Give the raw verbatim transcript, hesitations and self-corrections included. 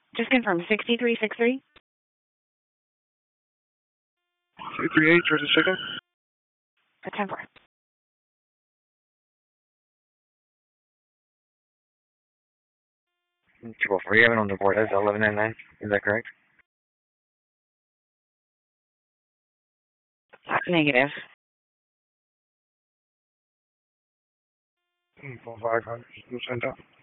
Just confirm, sixty-three sixty-three? three three eight, Georgia Chicken. A ten four. two oh four, you have it on the board as eleven ninety-nine, is that correct? Negative. For five hundred, sent out.